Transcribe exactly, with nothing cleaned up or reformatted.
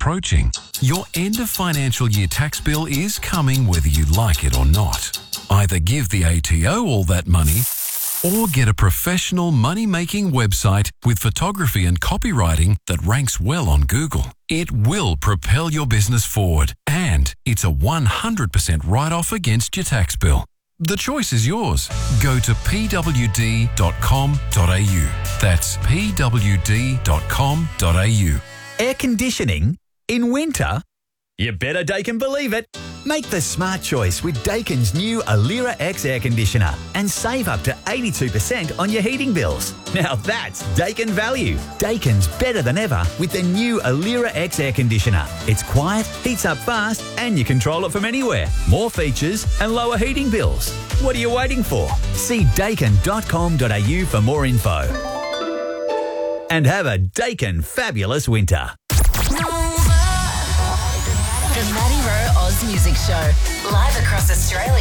approaching. Your end of financial year tax bill is coming whether you like it or not. Either give the A T O all that money or get a professional money-making website with photography and copywriting that ranks well on Google. It will propel your business forward, and it's a one hundred percent write-off against your tax bill. The choice is yours. Go to p w d dot com dot a u. That's p w d dot com dot a u. Air conditioning in winter? You better Daikin believe it. Make the smart choice with Daikin's new Alira X air conditioner and save up to eighty-two percent on your heating bills. Now that's Daikin value. Daikin's better than ever with the new Alira X air conditioner. It's quiet, heats up fast, and you control it from anywhere. More features and lower heating bills. What are you waiting for? See daikin dot com dot a u for more info. And have a Daikin fabulous winter. The Matty Rowe Oz Music Show, live across Australia.